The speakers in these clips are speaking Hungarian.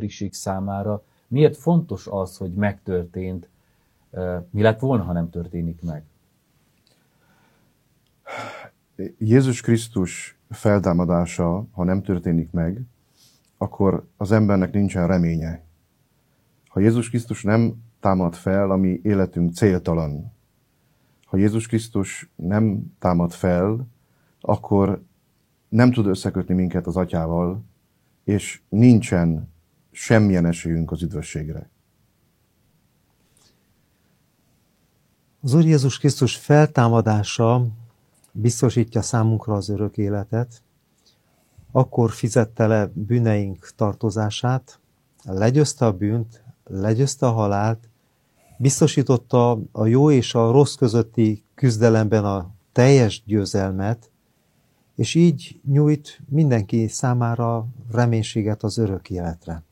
emberiség számára miért fontos az, hogy megtörtént? Mi lett volna, ha nem történik meg? Jézus Krisztus feltámadása, ha nem történik meg, akkor az embernek nincsen reménye. Ha Jézus Krisztus nem támad fel, a mi életünk céltalan. Ha Jézus Krisztus nem támad fel, akkor nem tud összekötni minket az Atyával, és nincsen semmilyen esélyünk az üdvösségre. Az Úr Jézus Krisztus feltámadása biztosítja számunkra az örök életet. Akkor fizette le bűneink tartozását, legyőzte a bűnt, legyőzte a halált, biztosította a jó és a rossz közötti küzdelemben a teljes győzelmet, és így nyújt mindenki számára reménységet az örök életre.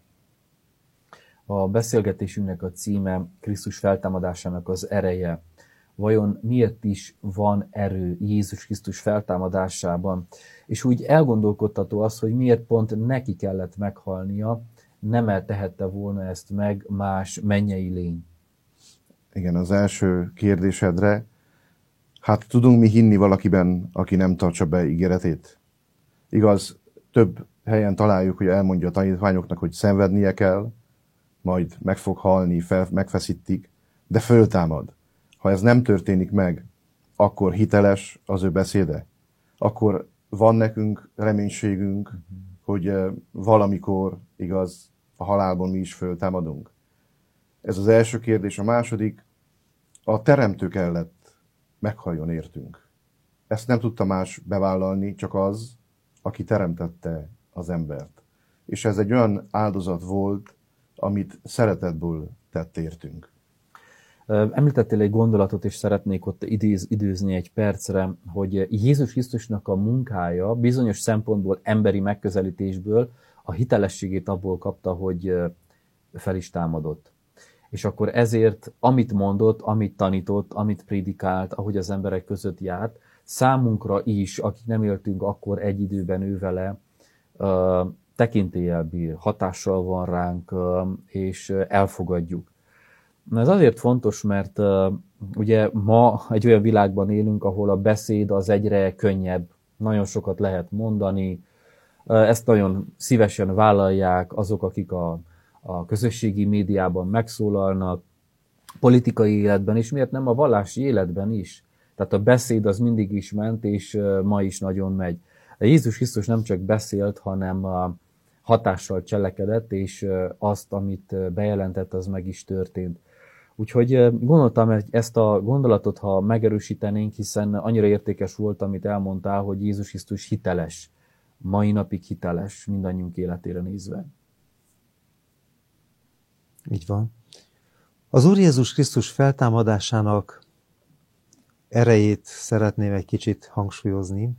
A beszélgetésünknek a címe Krisztus feltámadásának az ereje. Vajon miért is van erő Jézus Krisztus feltámadásában? És úgy elgondolkodtató az, hogy miért pont neki kellett meghalnia, nem eltehette volna ezt meg más mennyei lény. Igen, az első kérdésedre, hát tudunk mi hinni valakiben, aki nem tartsa be ígéretét? Igaz, több helyen találjuk, hogy elmondja a tanítványoknak, hogy szenvednie kell, majd meg fog halni, megfeszítik, de föltámad. Ha ez nem történik meg, akkor hiteles az ő beszéde. Akkor van nekünk reménységünk, hogy valamikor, igaz, a halálban mi is föltámadunk. Ez az első kérdés. A második, a teremtő kellett meghaljon értünk. Ezt nem tudta más bevállalni, csak az, aki teremtette az embert. És ez egy olyan áldozat volt, amit szeretetből tett értünk. Említettél egy gondolatot, és szeretnék ott időzni egy percre, hogy Jézus Krisztusnak a munkája bizonyos szempontból, emberi megközelítésből a hitelességét abból kapta, hogy fel is támadott. És akkor ezért, amit mondott, amit tanított, amit prédikált, ahogy az emberek között járt, számunkra is, akik nem éltünk akkor egy időben ő vele, tekintéllyel bír, hatással van ránk, és elfogadjuk. Ez azért fontos, mert ugye ma egy olyan világban élünk, ahol a beszéd az egyre könnyebb, nagyon sokat lehet mondani, ezt nagyon szívesen vállalják azok, akik a közösségi médiában megszólalnak, politikai életben is, miért nem a vallási életben is. Tehát a beszéd az mindig is ment, és ma is nagyon megy. De Jézus Krisztus nem csak beszélt, hanem hatással cselekedett, és azt, amit bejelentett, az meg is történt. Úgyhogy gondoltam, hogy ezt a gondolatot, ha megerősítenénk, hiszen annyira értékes volt, amit elmondtál, hogy Jézus Krisztus hiteles, mai napig hiteles, mindannyiunk életére nézve. Így van. Az Úr Jézus Krisztus feltámadásának erejét szeretném egy kicsit hangsúlyozni.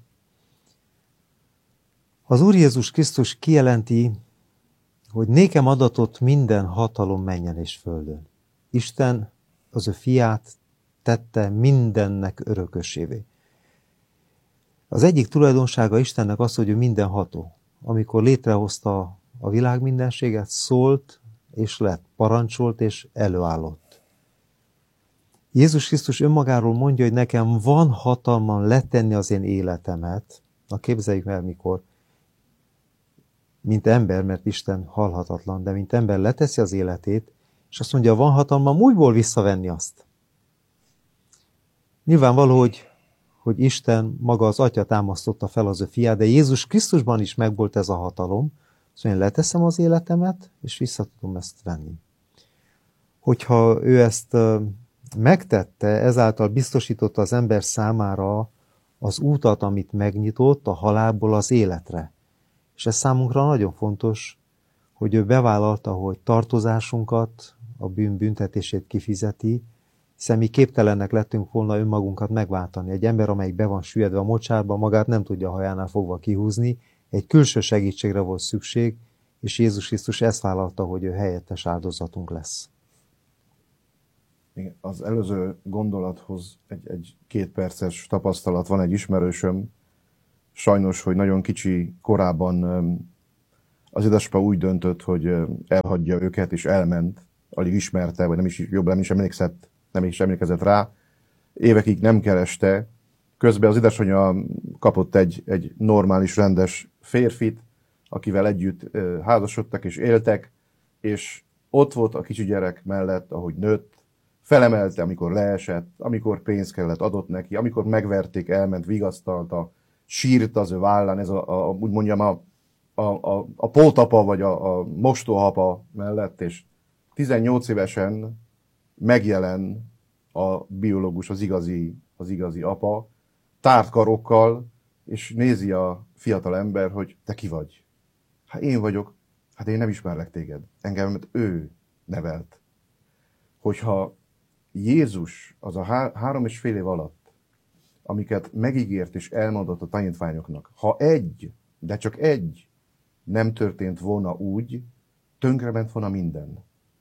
Az Úr Jézus Krisztus kijelenti, hogy nékem adatott minden hatalom mennyen és földön. Isten az ő fiát tette mindennek örökösévé. Az egyik tulajdonsága Istennek az, hogy ő mindenható. Amikor létrehozta a világ mindenséget, szólt és lett, parancsolt és előállott. Jézus Krisztus önmagáról mondja, hogy nekem van hatalmam letenni az én életemet. Na képzeljük el, mikor, mint ember, mert Isten halhatatlan, de mint ember leteszi az életét, és azt mondja, van hatalmam újból visszavenni azt. Nyilvánvaló, hogy Isten maga az Atya támasztotta fel az ő fiát, de Jézus Krisztusban is megvolt ez a hatalom, szóval én leteszem az életemet, és vissza tudom ezt venni. Hogyha ő ezt megtette, ezáltal biztosította az ember számára az útat, amit megnyitott a halálból az életre. És ez számunkra nagyon fontos, hogy ő bevállalta, hogy tartozásunkat, a bűn büntetését kifizeti, hiszen mi képtelenek lettünk volna önmagunkat megváltani. Egy ember, amelyik be van süllyedve a mocsárba, magát nem tudja a hajánál fogva kihúzni, egy külső segítségre volt szükség, és Jézus Krisztus ezt vállalta, hogy ő helyettes áldozatunk lesz. Igen, az előző gondolathoz egy 2 perces tapasztalat van, egy ismerősöm, sajnos, hogy nagyon kicsi korában Az édesapa úgy döntött, hogy elhagyja őket, és elment. Alig ismerte, vagy nem is jobb, nem is emlékezett rá. Évekig nem kereste. Közben az édesanyja kapott egy normális, rendes férfit, akivel együtt házasodtak és éltek, és ott volt a kicsi gyerek mellett, ahogy nőtt, felemelte, amikor leesett, amikor pénzt kellett, adott neki, amikor megverték, elment, vigasztalta, sírt az ő vállán, ez úgy mondjam, a pótapa vagy a mostóhapa mellett, és 18 évesen megjelen a biológus, az igazi apa, tárt karokkal, és nézi a fiatal ember, hogy te ki vagy. Hát én vagyok, hát én nem ismerlek téged. Engemet ő nevelt. Hogyha Jézus az a 3,5 év alatt, amiket megígért és elmondott a tanítványoknak, ha de csak egy nem történt volna úgy, tönkrement volna minden.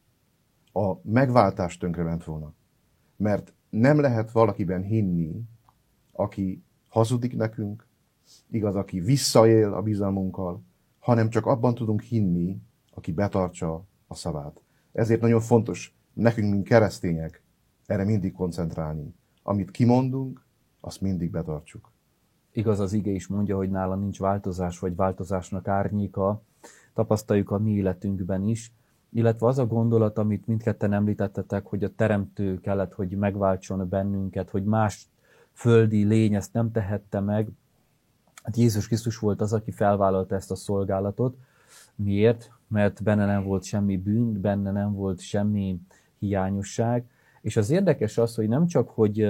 A megváltás tönkrement volna. Mert nem lehet valakiben hinni, aki hazudik nekünk, igaz, aki visszaél a bizalmunkkal, hanem csak abban tudunk hinni, aki betartsa a szavát. Ezért nagyon fontos nekünk, mint keresztények, erre mindig koncentrálni. Amit kimondunk, azt mindig betartsuk. Igaz, az ige is mondja, hogy nála nincs változás, vagy változásnak árnyéka. Tapasztaljuk a mi életünkben is. Illetve az a gondolat, amit mindketten említettetek, hogy a Teremtő kellett, hogy megváltson bennünket, hogy más földi lény ezt nem tehette meg. Hát Jézus Krisztus volt az, aki felvállalta ezt a szolgálatot. Miért? Mert benne nem volt semmi bűn, benne nem volt semmi hiányosság. És az érdekes az, hogy nem csak, hogy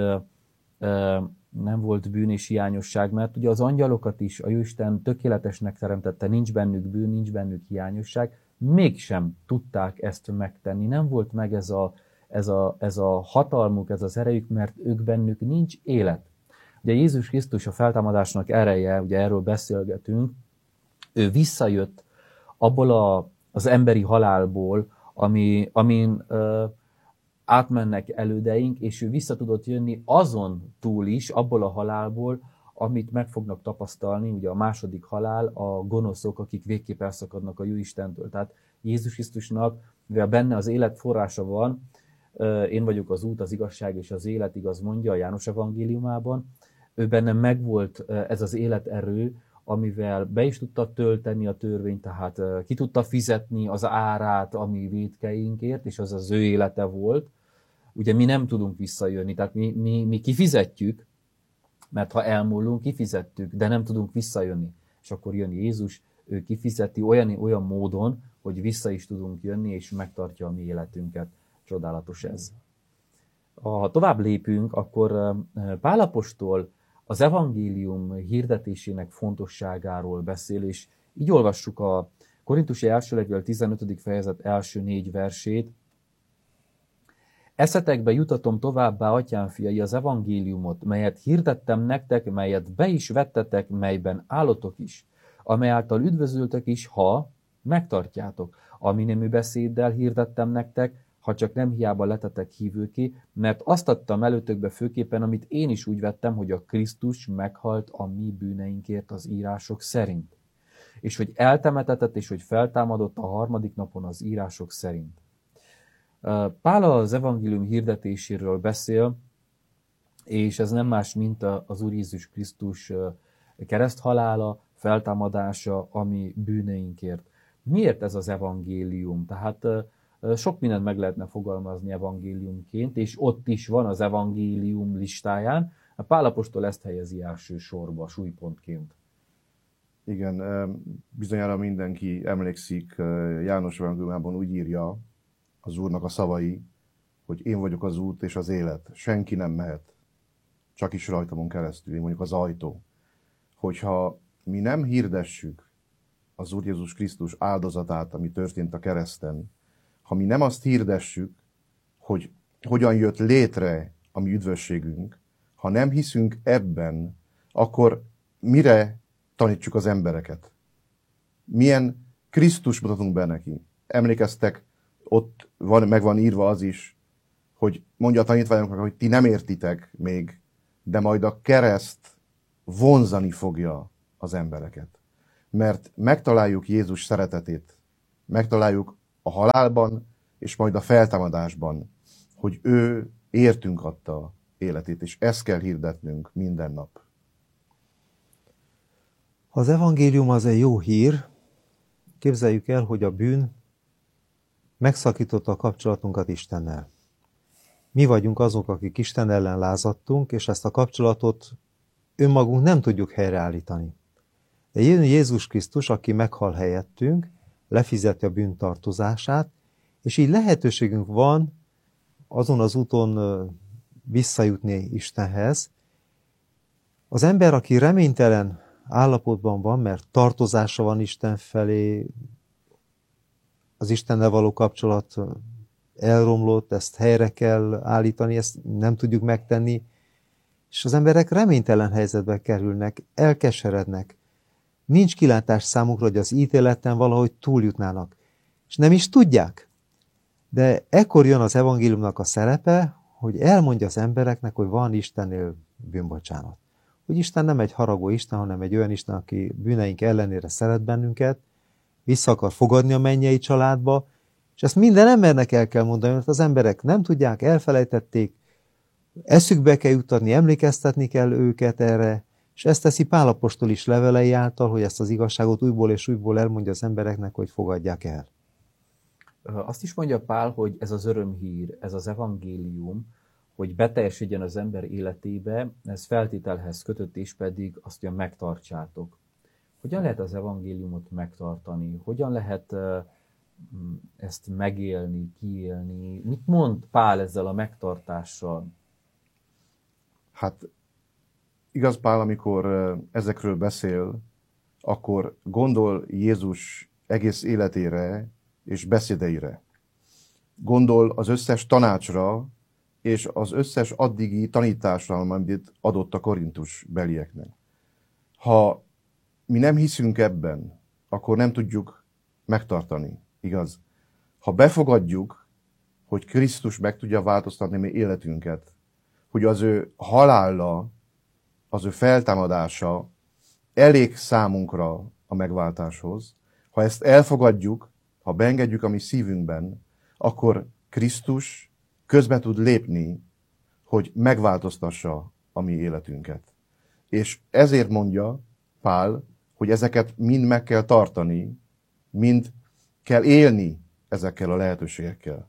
nem volt bűn és hiányosság, mert ugye az angyalokat is a Jóisten tökéletesnek teremtette, nincs bennük bűn, nincs bennük hiányosság, mégsem tudták ezt megtenni. Nem volt meg ez a hatalmuk, ez az erejük, mert ők bennük nincs élet. Ugye Jézus Krisztus a feltámadásnak ereje, ugye erről beszélgetünk, ő visszajött abból az emberi halálból, amin átmennek elődeink, és ő vissza tudott jönni azon túl is, abból a halálból, amit meg fognak tapasztalni, ugye a második halál, a gonoszok, akik végképp elszakadnak a Jóistentől. Tehát Jézus Krisztusnak, mivel benne az élet forrása van, én vagyok az út, az igazság és az élet, igaz mondja a János evangéliumában, ő benne megvolt ez az életerő, amivel be is tudta tölteni a törvényt, tehát ki tudta fizetni az árát a mi vétkeinkért, és az ő élete volt. Ugye mi nem tudunk visszajönni, tehát mi kifizetjük, mert ha elmúlunk, kifizettük, de nem tudunk visszajönni. És akkor jön Jézus, ő kifizeti olyan módon, hogy vissza is tudunk jönni, és megtartja a mi életünket. Csodálatos ez. Ha tovább lépünk, akkor Pál apostol az evangélium hirdetésének fontosságáról beszél, és így olvassuk a Korintusi első levél 15. fejezet első 4 versét. Eszetekbe jutatom továbbá, atyám fiai, az evangéliumot, melyet hirdettem nektek, melyet be is vettetek, melyben állatok is, amely által üdvözültök is, ha megtartjátok. Ami nemű beszéddel hirdettem nektek, ha csak nem hiába letetek hívőké, mert azt adtam előtökbe főképpen, amit én is úgy vettem, hogy a Krisztus meghalt a mi bűneinkért az írások szerint. És hogy eltemetetett, és hogy feltámadott a harmadik napon az írások szerint. Pál az evangélium hirdetéséről beszél, és ez nem más, mint az Úr Jézus Krisztus kereszthalála, feltámadása, ami bűneinkért. Miért ez az evangélium? Tehát sok mindent meg lehetne fogalmazni evangéliumként, és ott is van az evangélium listáján. A Pál apostol ezt helyezi első sorba, súlypontként. Igen, bizonyára mindenki emlékszik, János evangéliumában úgy írja az Úrnak a szavai, hogy én vagyok az út és az élet. Senki nem mehet, csak is rajtamon keresztül, én vagyok az ajtó. Hogyha mi nem hirdessük az Úr Jézus Krisztus áldozatát, ami történt a kereszten, ha mi nem azt hirdessük, hogy hogyan jött létre a mi üdvösségünk, ha nem hiszünk ebben, akkor mire tanítsuk az embereket? Milyen Krisztus mutatunk be neki? Emlékeztek, ott meg van írva az is, hogy mondja a tanítványoknak, hogy ti nem értitek még, de majd a kereszt vonzani fogja az embereket. mert megtaláljuk Jézus szeretetét. Megtaláljuk a halálban, és majd a feltámadásban, hogy ő értünk adta életét, és ezt kell hirdetnünk minden nap. Az evangélium az egy jó hír. Képzeljük el, hogy a bűn megszakította a kapcsolatunkat Istennel. Mi vagyunk azok, akik Isten ellen lázadtunk, és ezt a kapcsolatot önmagunk nem tudjuk helyreállítani. De jön Jézus Krisztus, aki meghal helyettünk, lefizeti a bűn tartozását, és így lehetőségünk van azon az úton visszajutni Istenhez. Az ember, aki reménytelen állapotban van, mert tartozása van Isten felé, az Istennel való kapcsolat elromlott, ezt helyre kell állítani, ezt nem tudjuk megtenni, és az emberek reménytelen helyzetbe kerülnek, elkeserednek. Nincs kilátás számukra, hogy az ítéleten valahogy túljutnának. És nem is tudják. De ekkor jön az evangéliumnak a szerepe, hogy elmondja az embereknek, hogy van Istennél bűnbocsánat. Hogy Isten nem egy haragó Isten, hanem egy olyan Isten, aki bűneink ellenére szeret bennünket, vissza akar fogadni a mennyei családba, és ezt minden embernek el kell mondani, mert az emberek nem tudják, elfelejtették, eszükbe kell juttatni, emlékeztetni kell őket erre, és ezt teszi Pál apostol is levelei által, hogy ezt az igazságot újból és újból elmondja az embereknek, hogy fogadják el. Azt is mondja Pál, hogy ez az örömhír, ez az evangélium, hogy beteljesedjen az ember életébe, ez feltételhez kötött, és pedig azt mondja, megtartsátok. Hogyan lehet az evangéliumot megtartani? Hogyan lehet ezt megélni, kiélni? Mit mond Pál ezzel a megtartással? Hát igaz, Pál, amikor ezekről beszél, akkor gondol Jézus egész életére és beszédeire. Gondol az összes tanácsra, és az összes addigi tanításra, amit adott a Korintus belieknek. Ha mi nem hiszünk ebben, akkor nem tudjuk megtartani, igaz? Ha befogadjuk, hogy Krisztus meg tudja változtatni mi életünket, hogy az ő halála, az ő feltámadása elég számunkra a megváltáshoz, ha ezt elfogadjuk, ha beengedjük a mi szívünkben, akkor Krisztus közbe tud lépni, hogy megváltoztassa a mi életünket. És ezért mondja Pál, hogy ezeket mind meg kell tartani, mind kell élni ezekkel a lehetőségekkel.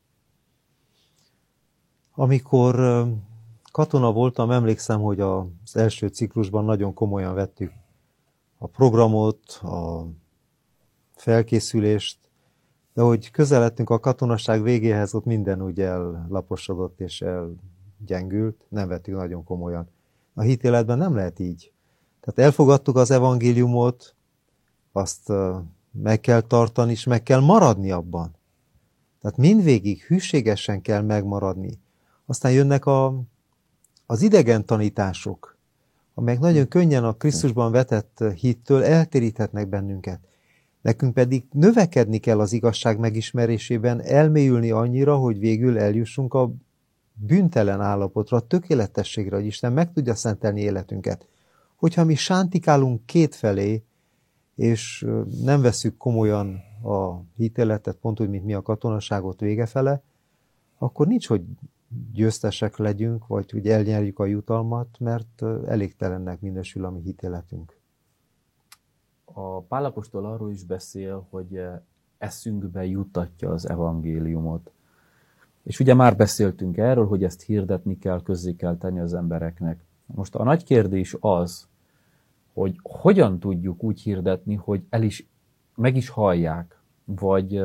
Amikor katona voltam, emlékszem, hogy az első ciklusban nagyon komolyan vettük a programot, a felkészülést, de hogy közeledtünk a katonaság végéhez, ott minden úgy ellaposodott és elgyengült, nem vettük nagyon komolyan. A hitéletben nem lehet így. Tehát elfogadtuk az evangéliumot, azt meg kell tartani, és meg kell maradni abban. Tehát mindvégig hűségesen kell megmaradni. Aztán jönnek az idegen tanítások, amelyek nagyon könnyen a Krisztusban vetett hittől eltéríthetnek bennünket. Nekünk pedig növekedni kell az igazság megismerésében, elmélyülni annyira, hogy végül eljussunk a bűntelen állapotra, a tökéletességre, hogy Isten meg tudja szentelni életünket. Hogyha mi sántikálunk kétfelé, és nem vesszük komolyan a hitéletet, pont úgy, mint mi a katonaságot végefele, akkor nincs, hogy győztesek legyünk, vagy hogy elnyerjük a jutalmat, mert elégtelennek minősül a mi hitéletünk. A Pál apostol arról is beszél, hogy eszünkbe juttatja az evangéliumot. És ugye már beszéltünk erről, hogy ezt hirdetni kell, közzé kell tenni az embereknek. Most a nagy kérdés az, hogy hogyan tudjuk úgy hirdetni, hogy meg is hallják, vagy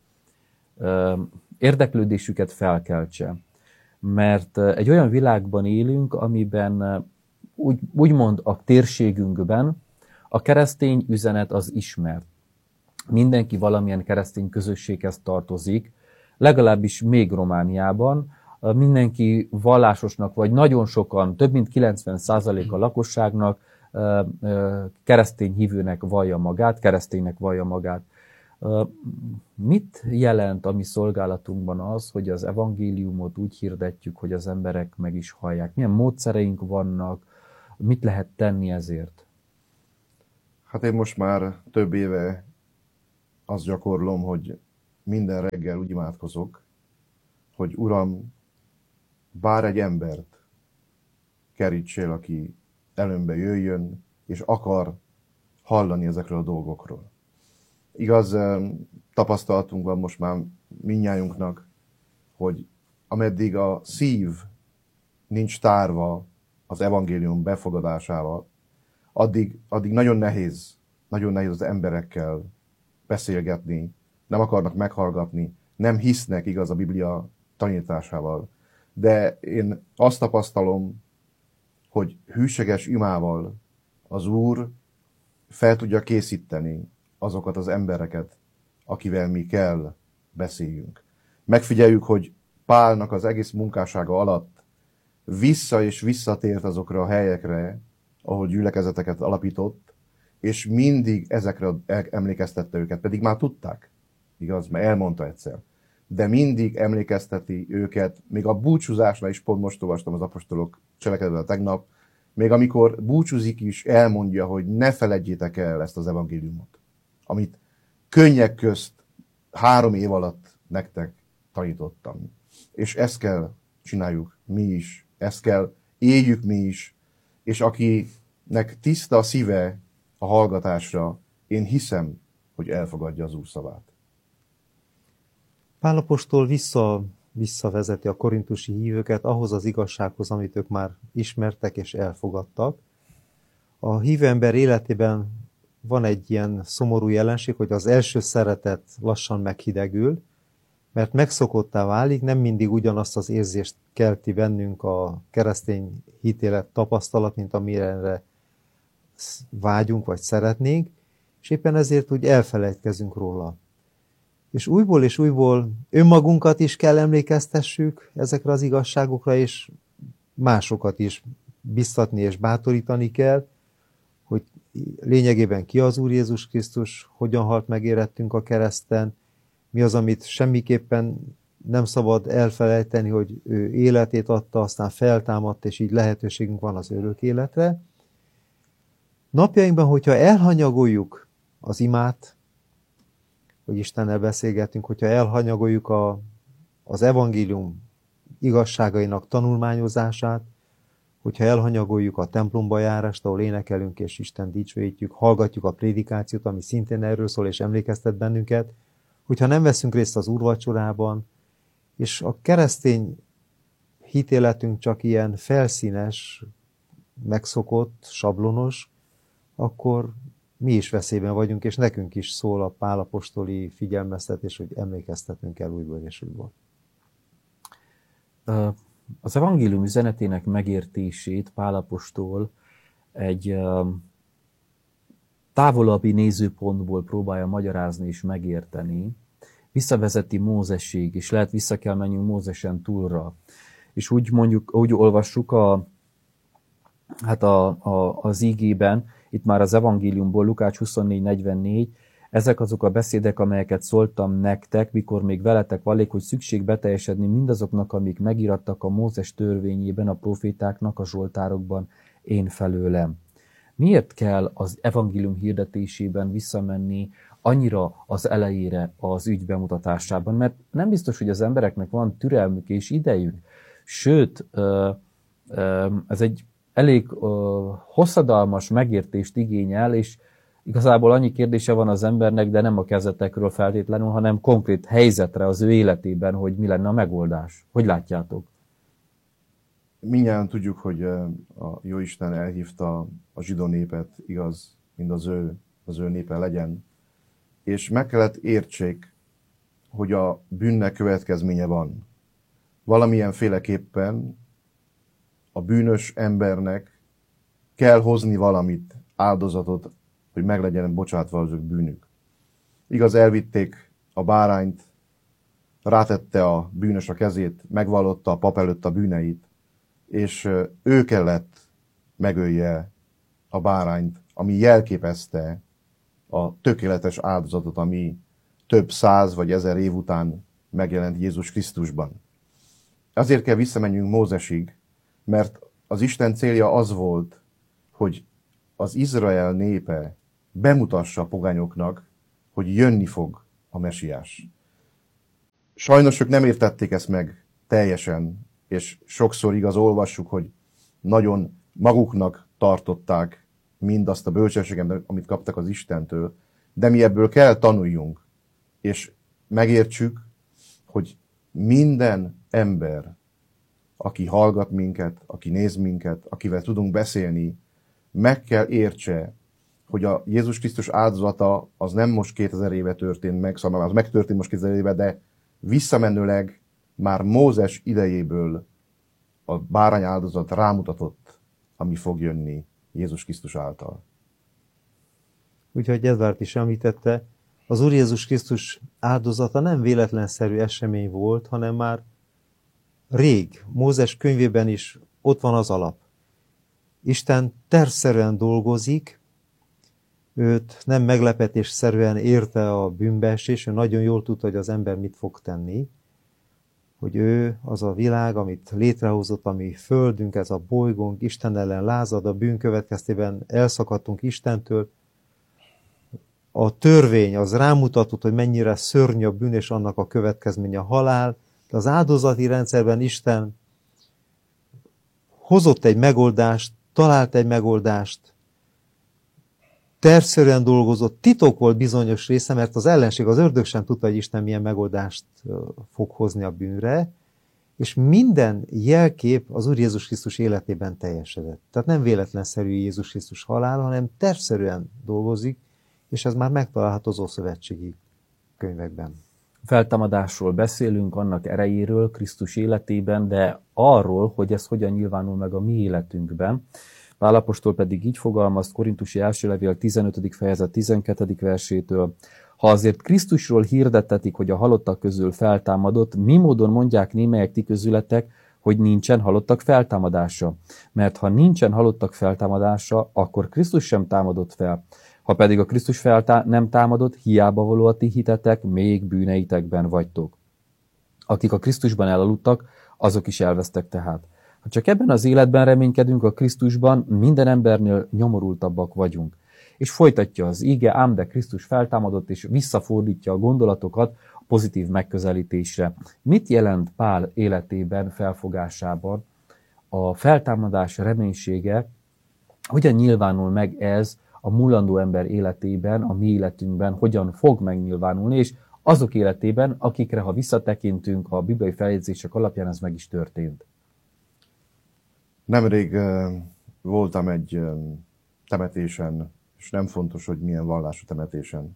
érdeklődésüket felkeltse. Mert egy olyan világban élünk, amiben úgymond a térségünkben a keresztény üzenet az ismert. Mindenki valamilyen keresztény közösséghez tartozik, legalábbis még Romániában. Mindenki vallásosnak, vagy nagyon sokan, több mint 90% a lakosságnak keresztény hívőnek vallja magát, kereszténynek vallja magát. Mit jelent a mi szolgálatunkban az, hogy az evangéliumot úgy hirdetjük, hogy az emberek meg is hallják? Milyen módszereink vannak? Mit lehet tenni ezért? Hát én most már több éve azt gyakorlom, hogy minden reggel úgy imádkozok, hogy Uram, bár egy embert kerítsél, aki előmbe jöjjön, és akar hallani ezekről a dolgokról. Igaz, tapasztalatunk van most már mindnyájunknak, hogy ameddig a szív nincs tárva az evangélium befogadásával, addig nagyon nehéz az emberekkel beszélgetni, nem akarnak meghallgatni, nem hisznek, igaz, a Biblia tanításával. De én azt tapasztalom, hogy hűséges imával az Úr fel tudja készíteni azokat az embereket, akivel mi kell beszéljünk. Megfigyeljük, hogy Pálnak az egész munkássága alatt vissza és visszatért azokra a helyekre, ahol gyülekezeteket alapított, és mindig ezekre emlékeztette őket, pedig már tudták, igaz, mert elmondta egyszer. De mindig emlékezteti őket, még a búcsúzásnál is, pont most olvastam az apostolok cselekedetben tegnap, még amikor búcsúzik is, elmondja, hogy ne feledjétek el ezt az evangéliumot, amit könnyek közt 3 év alatt nektek tanítottam. És ezt kell csináljuk mi is, ezt kell éljük mi is, és akinek tiszta a szíve a hallgatásra, én hiszem, hogy elfogadja az Úr szavát. Pál apostol visszavezeti a korintusi hívőket ahhoz az igazsághoz, amit ők már ismertek és elfogadtak. A hívő ember életében van egy ilyen szomorú jelenség, hogy az első szeretet lassan meghidegül, mert megszokottá válik, nem mindig ugyanazt az érzést kelti bennünk a keresztény hitélet tapasztalat, mint amire vágyunk vagy szeretnénk, és éppen ezért úgy elfelejtkezünk róla. És újból önmagunkat is kell emlékeztessük ezekre az igazságokra, és másokat is biztatni és bátorítani kell, hogy lényegében ki az Úr Jézus Krisztus, hogyan halt meg érettünk a kereszten, mi az, amit semmiképpen nem szabad elfelejteni, hogy ő életét adta, aztán feltámadt, és így lehetőségünk van az örök életre. Napjainkban, hogyha elhanyagoljuk az imát, hogy Istennel beszélgetünk, hogyha elhanyagoljuk az evangélium igazságainak tanulmányozását, hogyha elhanyagoljuk a templomba járást, ahol énekelünk és Isten dicsőítjük, hallgatjuk a prédikációt, ami szintén erről szól és emlékeztet bennünket, hogyha nem veszünk részt az úrvacsorában, és a keresztény hitéletünk csak ilyen felszínes, megszokott, sablonos, akkor mi is veszélyben vagyunk, és nekünk is szól a Pál apostoli figyelmeztetés, hogy emlékeztetnünk kell újból és újból. Az evangélium üzenetének megértését Pál apostol egy távolabbi nézőpontból próbálja magyarázni és megérteni. Visszavezeti Mózesig, és lehet vissza kell menjünk Mózesen túlra. És úgy olvassuk az ígében, itt már az evangéliumból, Lukács 24:44, ezek azok a beszédek, amelyeket szóltam nektek, mikor még veletek vallék, hogy szükség beteljesedni mindazoknak, amik megirattak a Mózes törvényében, a profétáknak, a zsoltárokban, én felőlem. Miért kell az evangélium hirdetésében visszamenni annyira az elejére az ügy bemutatásában? Mert nem biztos, hogy az embereknek van türelmük és idejük. Sőt, ez egy elég hosszadalmas megértést igényel, és igazából annyi kérdése van az embernek, de nem a kezdetekről feltétlenül, hanem konkrét helyzetre az ő életében, hogy mi lenne a megoldás. Hogy látjátok? Mindjárt tudjuk, hogy a Jóisten elhívta a zsidó népet, igaz, mind az ő népe legyen, és meg kellett értsék, hogy a bűnnek következménye van. Valamilyen féleképpen a bűnös embernek kell hozni valamit, áldozatot, hogy meg legyen bocsátva az ő bűnük. Igaz, elvitték a bárányt, rátette a bűnös a kezét, megvallotta a pap előtt a bűneit, és ő kellett megölje a bárányt, ami jelképezte a tökéletes áldozatot, ami több 100 vagy 1000 év után megjelent Jézus Krisztusban. Azért kell visszamenjünk Mózesig, mert az Isten célja az volt, hogy az Izrael népe bemutassa a pogányoknak, hogy jönni fog a mesiás. Sajnos ők nem értették ezt meg teljesen, és sokszor igaz, olvassuk, hogy nagyon maguknak tartották mindazt a bölcsességet, amit kaptak az Istentől, de mi ebből kell tanuljunk, és megértsük, hogy minden ember, aki hallgat minket, aki néz minket, akivel tudunk beszélni, meg kell értse, hogy a Jézus Krisztus áldozata az nem most 2000 éve történt meg, szóval az megtörtént most 2000 éve, de visszamenőleg már Mózes idejéből a bárány áldozat rámutatott, ami fog jönni Jézus Krisztus által. Úgyhogy Edvard is említette, az Úr Jézus Krisztus áldozata nem véletlenszerű esemény volt, hanem már rég, Mózes könyvében is ott van az alap. Isten tervszerűen dolgozik, őt nem meglepetésszerűen érte a bűnbeesés, ő nagyon jól tudta, hogy az ember mit fog tenni, hogy ő az a világ, amit létrehozott, ami földünk, ez a bolygónk, Isten ellen lázad, a bűn következtében elszakadtunk Istentől. A törvény az rámutatott, hogy mennyire szörnyű a bűn, és annak a következménye a halál. De az áldozati rendszerben Isten hozott egy megoldást, talált egy megoldást, tervszerűen dolgozott, titok volt bizonyos része, mert az ellenség, az ördög sem tudta, hogy Isten milyen megoldást fog hozni a bűnre, és minden jelkép az Úr Jézus Krisztus életében teljesedett. Tehát nem véletlenszerű Jézus Krisztus halál, hanem tervszerűen dolgozik, és ez már megtalálható az Ószövetségi könyvekben. Feltámadásról beszélünk, annak erejéről Krisztus életében, de arról, hogy ez hogyan nyilvánul meg a mi életünkben. Pál apostol pedig így fogalmaz Korintusi első levél 15. fejezet 12. versétől: ha azért Krisztusról hirdettetik, hogy a halottak közül feltámadott, mi módon mondják némelyek ti közületek, hogy nincsen halottak feltámadása? Mert ha nincsen halottak feltámadása, akkor Krisztus sem támadott fel. Ha pedig a Krisztus nem támadott, hiába való a ti hitetek, még bűneitekben vagytok. Akik a Krisztusban elaludtak, azok is elvesztek tehát. Ha csak ebben az életben reménykedünk a Krisztusban, minden embernél nyomorultabbak vagyunk. És folytatja az íge, ám de Krisztus feltámadott, és visszafordítja a gondolatokat a pozitív megközelítésre. Mit jelent Pál életében, felfogásában a feltámadás reménysége? Hogyan nyilvánul meg ez a mulandó ember életében, a mi életünkben, hogyan fog megnyilvánulni, és azok életében, akikre, ha visszatekintünk a bibliai feljegyzések alapján, ez meg is történt? Nemrég voltam egy temetésen, és nem fontos, hogy milyen vallású temetésen.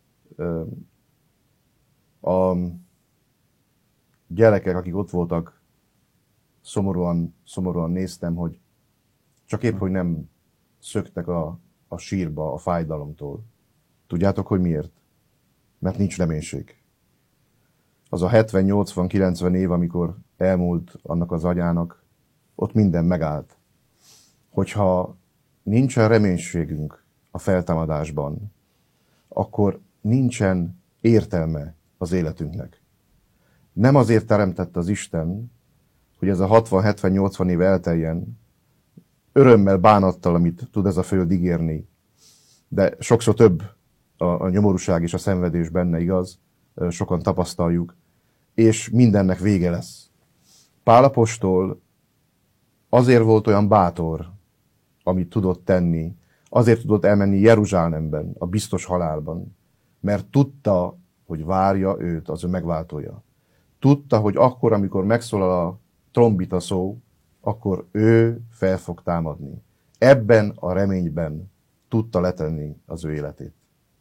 A gyerekek, akik ott voltak, szomorúan néztem, hogy csak épp, hogy nem szöktek a sírba a fájdalomtól. Tudjátok, hogy miért? Mert nincs reménység. Az a 70-80-90 év, amikor elmúlt annak az agyának, ott minden megállt. Hogyha nincsen reménységünk a feltámadásban, akkor nincsen értelme az életünknek. Nem azért teremtett az Isten, hogy ez a 60-70-80 év elteljen, örömmel, bánattal, amit tud ez a föld ígérni. De sokszor több a nyomorúság és a szenvedés benne, igaz? Sokan tapasztaljuk. És mindennek vége lesz. Pál apostol azért volt olyan bátor, amit tudott tenni, azért tudott elmenni Jeruzsálemben, a biztos halálban, mert tudta, hogy várja őt az ő megváltója. Tudta, hogy akkor, amikor megszólal a trombita szó, akkor ő fel fog támadni. Ebben a reményben tudta letenni az ő életét.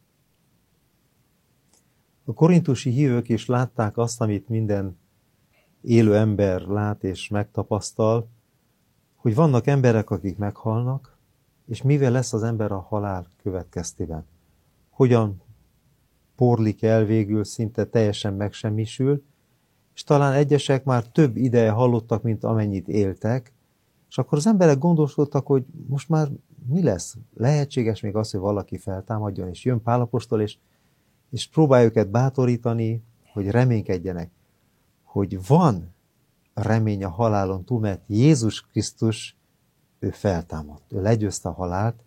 A korintusi hívők is látták azt, amit minden élő ember lát és megtapasztal, hogy vannak emberek, akik meghalnak, és mivel lesz az ember a halál következtében? Hogyan porlik el végül, szinte teljesen megsemmisül, és talán egyesek már több ideje hallottak, mint amennyit éltek, és akkor az emberek gondolkodtak, hogy most már mi lesz? Lehetséges még az, hogy valaki feltámadjon, és jön Pál apostol, és próbálja őket bátorítani, hogy reménykedjenek, hogy van remény a halálon túl, mert Jézus Krisztus, ő feltámadt, ő legyőzte a halált,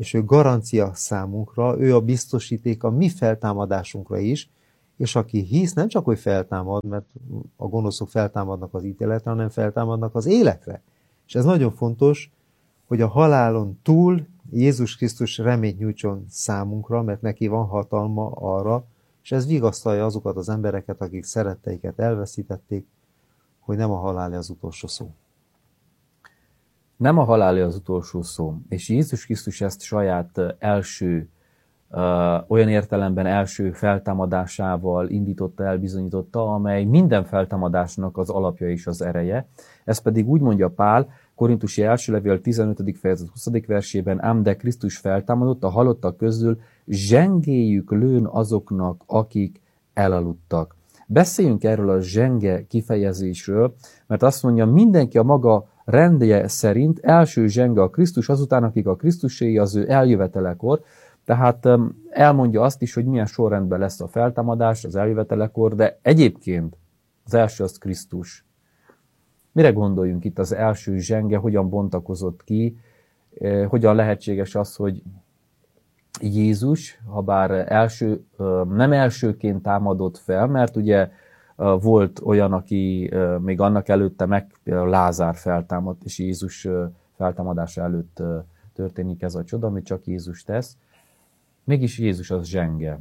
és ő garancia számunkra, ő a biztosíték a mi feltámadásunkra is, és aki hisz, nem csak, hogy feltámad, mert a gonoszok feltámadnak az ítéletre, hanem feltámadnak az életre. És ez nagyon fontos, hogy a halálon túl Jézus Krisztus reményt nyújtson számunkra, mert neki van hatalma arra, és ez vigasztalja azokat az embereket, akik szeretteiket elveszítették, hogy nem a halál az utolsó szó. Nem a halál az utolsó szó. És Jézus Krisztus ezt saját első, olyan értelemben első feltámadásával indította el, bizonyította, amely minden feltámadásnak az alapja és az ereje. Ez pedig úgy mondja Pál, Korintusi első levél 15. fejezet 20. versében, ám de Krisztus feltámadott a halottak közül, zsengéjük lőn azoknak, akik elaludtak. Beszéljünk erről a zsenge kifejezésről, mert azt mondja, mindenki a maga rendje szerint első zsenge a Krisztus, azután, akik a Krisztuséi az ő eljövetelekor, tehát elmondja azt is, hogy milyen sorrendben lesz a feltámadás az eljövetelekor, de egyébként az első az Krisztus. Mire gondoljunk itt az első zsenge, hogyan bontakozott ki, hogyan lehetséges az, hogy Jézus, ha bár nem elsőként támadott fel, mert ugye volt olyan, aki még annak előtte például Lázár feltámadt, és Jézus feltámadása előtt történik ez a csoda, amit csak Jézus tesz. Mégis Jézus az zsenge.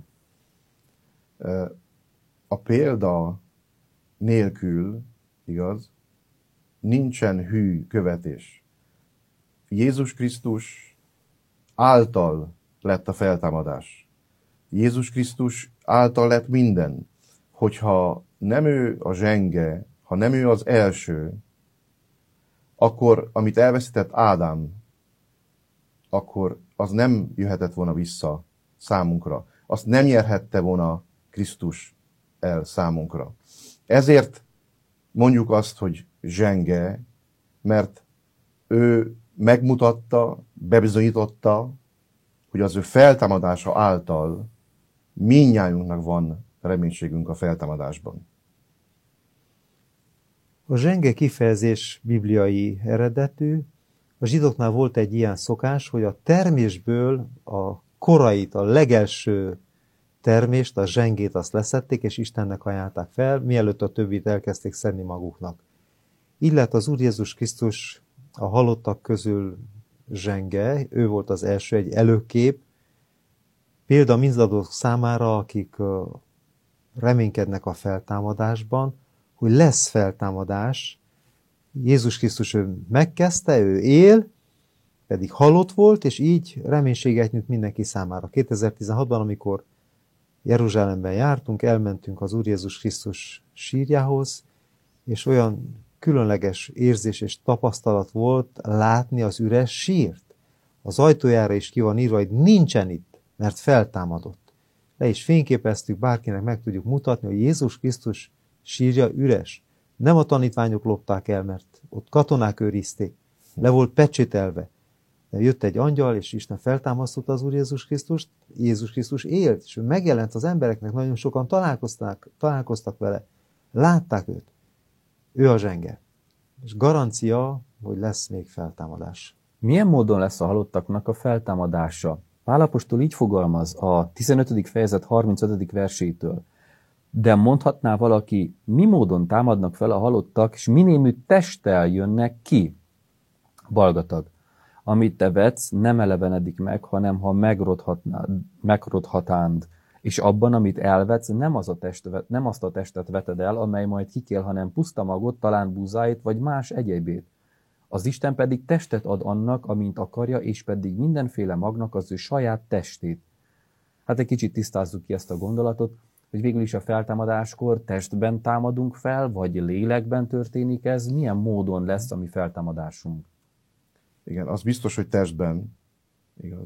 A példa nélkül, igaz, nincsen hű követés. Jézus Krisztus által lett a feltámadás. Jézus Krisztus által lett minden. Hogyha nem ő a zsenge, ha nem ő az első, akkor, amit elveszített Ádám, akkor az nem jöhetett volna vissza számunkra. Azt nem nyerhette volna Krisztus el számunkra. Ezért mondjuk azt, hogy zsenge, mert ő megmutatta, bebizonyította, hogy az ő feltámadása által mindnyájunknak van reménységünk a feltámadásban. A zsenge kifejezés bibliai eredetű. A zsidóknál volt egy ilyen szokás, hogy a termésből a korait, a legelső termést, a zsengét azt leszették, és Istennek ajánlták fel, mielőtt a többit elkezdték szedni maguknak. Így lett az Úr Jézus Krisztus a halottak közül zsenge, ő volt az első, egy előkép, példa mindazok számára, akik reménykednek a feltámadásban, hogy lesz feltámadás. Jézus Krisztus ő megkezdte, ő él, pedig halott volt, és így reménységet nyújt mindenki számára. 2016-ban, amikor Jeruzsálemben jártunk, elmentünk az Úr Jézus Krisztus sírjához, és olyan különleges érzés és tapasztalat volt látni az üres sírt. Az ajtójára is ki van írva, hogy nincsen itt, mert feltámadott. Le is fényképeztük, bárkinek meg tudjuk mutatni, hogy Jézus Krisztus sírja üres. Nem a tanítványok lopták el, mert ott katonák őrizték. Le volt pecsételve. De jött egy angyal, és Isten feltámasztotta az Úr Jézus Krisztust. Jézus Krisztus élt, és ő megjelent az embereknek, nagyon sokan találkoztak vele. Látták őt. Ő a zsenge. És garancia, hogy lesz még feltámadás. Milyen módon lesz a halottaknak a feltámadása? Pál apostol így fogalmaz a 15. fejezet 35. versétől. De mondhatná valaki, mi módon támadnak fel a halottak, és minémű testtel jönnek ki? Balgatag. Amit te vetsz, nem elevenedik meg, hanem ha megrodhatánd, és abban, amit elvetsz, nem azt a testet veted el, amely majd kikél, hanem puszta magot, talán búzáit, vagy más egyébét. Az Isten pedig testet ad annak, amint akarja, és pedig mindenféle magnak az ő saját testét. Hát egy kicsit tisztázzuk ki ezt a gondolatot, hogy végül is a feltámadáskor testben támadunk fel, vagy lélekben történik ez, milyen módon lesz a mi feltámadásunk? Igen, az biztos, hogy testben, igaz.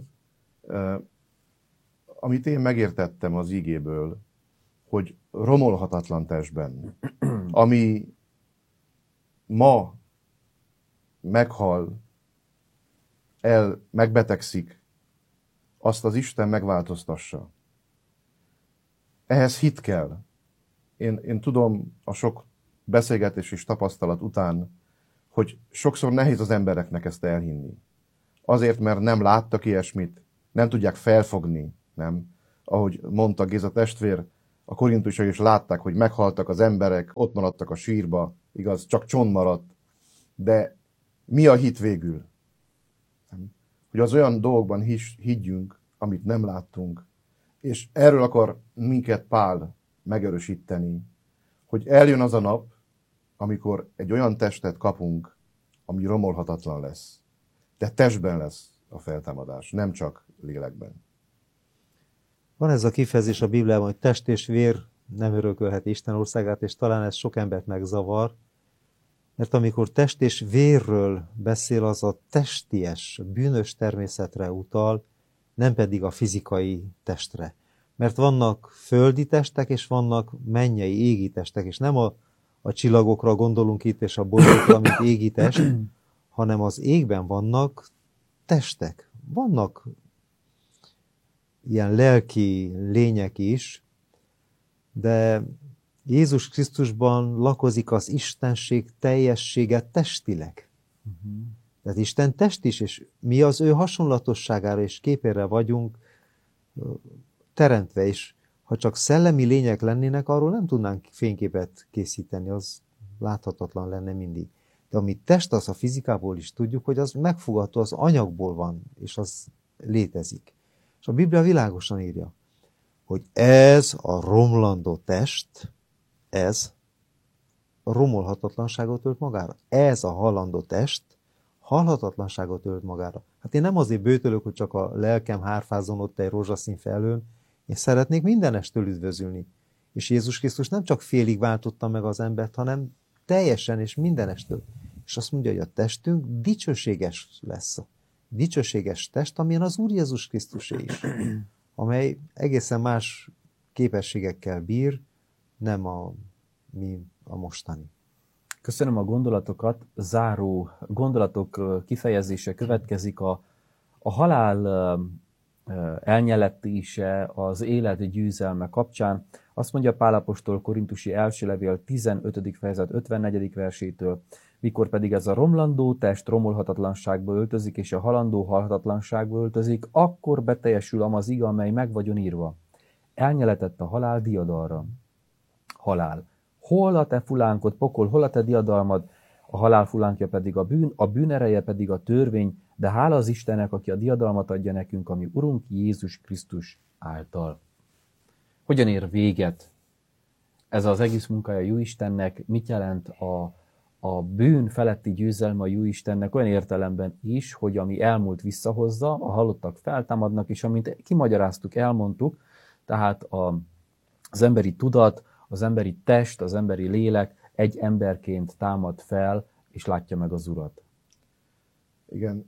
Amit én megértettem az igéből, hogy romolhatatlan testben, ami ma meghal, megbetegszik, azt az Isten megváltoztassa. Ehhez hit kell. Én tudom a sok beszélgetés és tapasztalat után, hogy sokszor nehéz az embereknek ezt elhinni. Azért, mert nem láttak ilyesmit, nem tudják felfogni, nem? Ahogy mondta Géza testvér, a korintusai is látták, hogy meghaltak az emberek, ott maradtak a sírba, igaz, csak csont maradt. De mi a hit végül? Hogy az olyan dolgokban higgyünk, amit nem láttunk. És erről akar minket Pál megerősíteni, hogy eljön az a nap, amikor egy olyan testet kapunk, ami romolhatatlan lesz. De testben lesz a feltámadás, nem csak lélekben. Van ez a kifejezés a Bibliában, hogy test és vér nem örökölhet Isten országát, és talán ez sok embert megzavar, mert amikor test és vérről beszél, az a testies, bűnös természetre utal, nem pedig a fizikai testre. Mert vannak földi testek, és vannak mennyei, égi testek, és nem a csillagokra gondolunk itt, és a bolygókra, mint égi test, hanem az égben vannak testek. Vannak ilyen lelki lények is, de Jézus Krisztusban lakozik az istenség teljessége testileg. Tehát Isten test is, és mi az ő hasonlatosságára és képére vagyunk teremtve, és ha csak szellemi lények lennének, arról nem tudnánk fényképet készíteni, az láthatatlan lenne mindig. De ami test, az a fizikából is tudjuk, hogy az megfogható, az anyagból van, és az létezik. És a Biblia világosan írja, hogy ez a romlandó test, ez a romolhatatlanságot ölt magára. Ez a hallandó test halhatatlanságot ölt magára. Hát én nem azért bőtölök, hogy csak a lelkem hárfázzon ott egy rózsaszín felhőn, én szeretnék mindenestől üdvözülni. És Jézus Krisztus nem csak félig váltotta meg az embert, hanem teljesen és mindenestől. És azt mondja, hogy a testünk dicsőséges lesz. Dicsőséges test, amilyen az Úr Jézus Krisztusé is, amely egészen más képességekkel bír, nem a mostani. Köszönöm a gondolatokat. Záró gondolatok kifejezése következik. A halál elnyelettése az élet győzelme kapcsán. Azt mondja Pál apostol korintusi első levél 15. fejezet 54. versétől, mikor pedig ez a romlandó test romolhatatlanságba öltözik, és a halandó halhatatlanságba öltözik, akkor beteljesül az ige, amely meg vagyon írva. Elnyeletett a halál diadalra. Halál. Hol a te fulánkod, pokol, hol a te diadalmad? A halál fulánkja pedig a bűn ereje pedig a törvény, de hála az Istennek, aki a diadalmat adja nekünk, ami Urunk Jézus Krisztus által. Hogyan ér véget ez az egész munkája Jóistennek? Mit jelent a bűn feletti győzelme a Jóistennek olyan értelemben is, hogy ami elmúlt visszahozza, a halottak feltámadnak, és amint kimagyaráztuk, elmondtuk, tehát az emberi tudat, az emberi test, az emberi lélek egy emberként támad fel, és látja meg az Urat. Igen.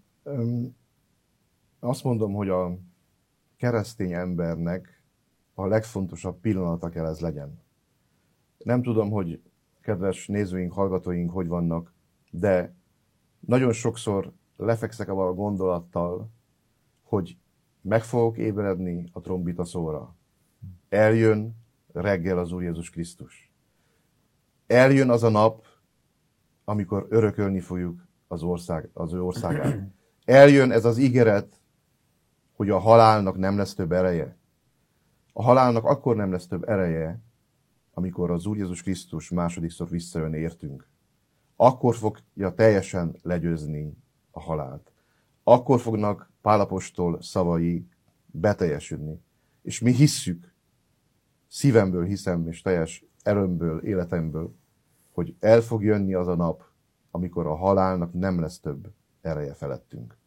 Azt mondom, hogy a keresztény embernek a legfontosabb pillanata kell ez legyen. Nem tudom, hogy kedves nézőink, hallgatóink hogy vannak, de nagyon sokszor lefekszek avval a gondolattal, hogy meg fogok ébredni a trombita szóra. Eljön reggel az Úr Jézus Krisztus. Eljön az a nap, amikor örökölni fogjuk az ő országát. Eljön ez az ígéret, hogy a halálnak nem lesz több ereje. A halálnak akkor nem lesz több ereje, amikor az Úr Jézus Krisztus másodikszor visszajön értünk. Akkor fogja teljesen legyőzni a halált. Akkor fognak Pál apostol szavai beteljesülni. És mi hisszük, szívemből hiszem, és teljes erőmből, életemből, hogy el fog jönni az a nap, amikor a halálnak nem lesz több ereje felettünk.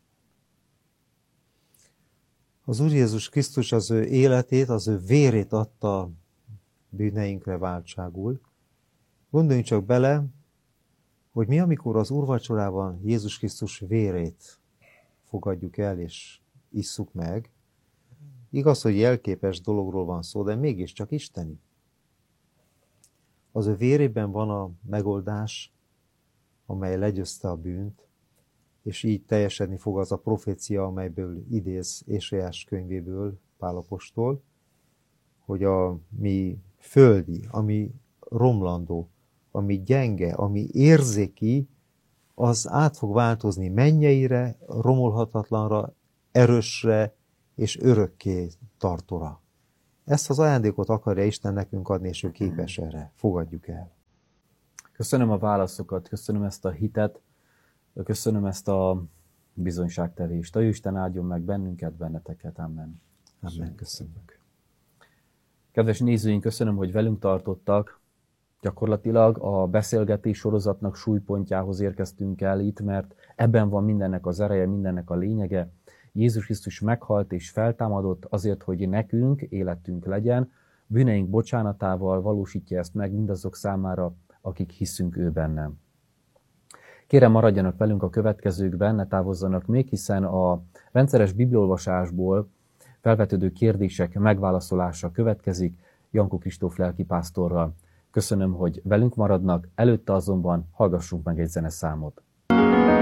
Az Úr Jézus Krisztus az ő életét, az ő vérét adta bűneinkre váltságul. Gondoljunk csak bele, hogy mi, amikor az úrvacsorában Jézus Krisztus vérét fogadjuk el és isszuk meg, igaz, hogy jelképes dologról van szó, de mégiscsak isteni. Az ő vérében van a megoldás, amely legyőzte a bűnt, és így teljesedni fog az a profécia, amelyből idéz Ézsaiás könyvéből Pál apostol, hogy a mi földi, ami romlandó, ami gyenge, ami érzéki, az át fog változni mennyeire, romolhatatlanra, erősre és örökké tartóra. Ezt az ajándékot akarja Isten nekünk adni, és ő képes erre. Fogadjuk el. Köszönöm a válaszokat, köszönöm ezt a hitet, köszönöm ezt a bizonyságtevést. A Isten áldjon meg bennünket, benneteket. Amen. Amen. Köszönjük. Kedves nézőink, köszönöm, hogy velünk tartottak. Gyakorlatilag a beszélgetés sorozatnak súlypontjához érkeztünk el itt, mert ebben van mindennek az ereje, mindennek a lényege. Jézus Krisztus meghalt és feltámadott azért, hogy nekünk életünk legyen, bűneink bocsánatával valósítja ezt meg mindazok számára, akik hiszünk ő bennem. Kérem, maradjanak velünk a következőkben, ne távozzanak még, hiszen a rendszeres bibliaolvasásból felvetődő kérdések megválaszolása következik Jankó Kristóf lelkipásztorral. Köszönöm, hogy velünk maradnak, előtte azonban hallgassunk meg egy zeneszámot.